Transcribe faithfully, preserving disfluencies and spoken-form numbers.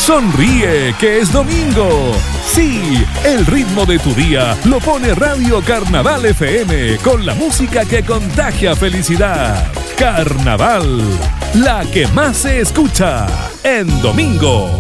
Sonríe, que es domingo. Sí, el ritmo de tu día lo pone Radio Carnaval F M con la música que contagia felicidad. Carnaval, la que más se escucha en domingo.